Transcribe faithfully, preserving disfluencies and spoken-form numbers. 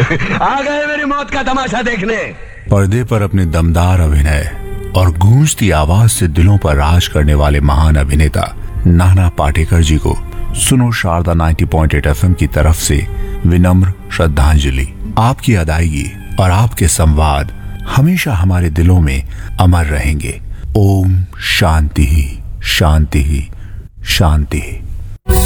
आ गए मेरी मौत का तमाशा देखने। पर्दे पर अपने दमदार अभिनय और गूंजती आवाज से दिलों पर राज करने वाले महान अभिनेता नाना पाटेकर जी को सुनो शारदा नब्बे पॉइंट आठ एफएम की तरफ से विनम्र श्रद्धांजलि। आपकी अदायगी और आपके संवाद हमेशा हमारे दिलों में अमर रहेंगे। ओम शांति शांति शांति।